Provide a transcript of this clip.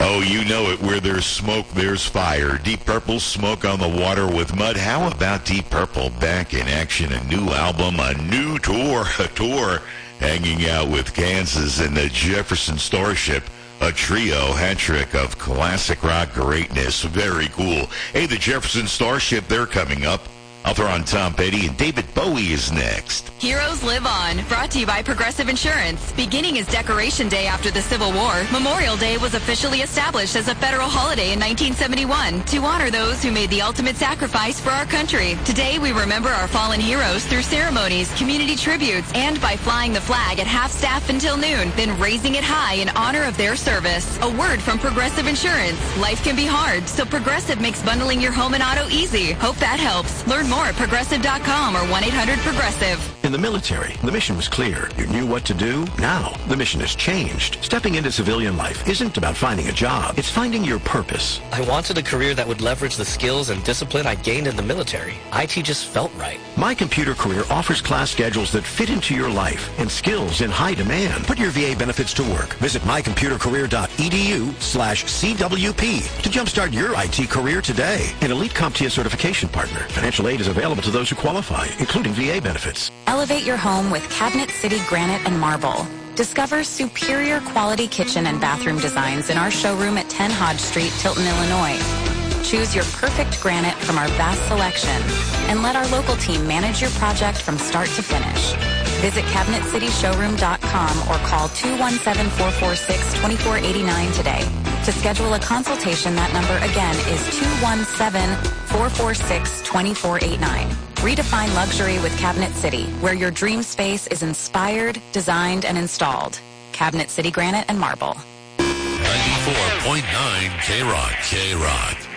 Oh, you know it. Where there's smoke, there's fire. Deep Purple, Smoke on the Water with Mud. How about Deep Purple back in action? A new album, a new tour, hanging out with Kansas and the Jefferson Starship. A trio hat trick of classic rock greatness. Very cool. Hey, the Jefferson Starship, they're coming up. I'll throw on Tom Petty, and David Bowie is next. Heroes Live On, brought to you by Progressive Insurance. Beginning as Decoration Day after the Civil War, Memorial Day was officially established as a federal holiday in 1971 to honor those who made the ultimate sacrifice for our country. Today, we remember our fallen heroes through ceremonies, community tributes, and by flying the flag at half-staff until noon, then raising it high in honor of their service. A word from Progressive Insurance. Life can be hard, so Progressive makes bundling your home and auto easy. Hope that helps. Learn more at Progressive.com or 1-800-PROGRESSIVE. In the military, the mission was clear. You knew what to do. Now, the mission has changed. Stepping into civilian life isn't about finding a job. It's finding your purpose. I wanted a career that would leverage the skills and discipline I gained in the military. IT just felt right. My Computer Career offers class schedules that fit into your life and skills in high demand. Put your VA benefits to work. Visit mycomputercareer.edu/CWP to jumpstart your IT career today. An elite CompTIA certification partner. Financial aid is available to those who qualify, including VA benefits. Elevate your home with Cabinet City Granite and Marble. Discover superior quality kitchen and bathroom designs in our showroom at 10 Hodge Street, Tilton, Illinois. Choose your perfect granite from our vast selection and let our local team manage your project from start to finish. Visit CabinetCityShowroom.com or call 217-446-2489 today. To schedule a consultation, that number again is 217-446-2489. Redefine luxury with Cabinet City, where your dream space is inspired, designed, and installed. Cabinet City Granite and Marble. 94.9 K-Rock.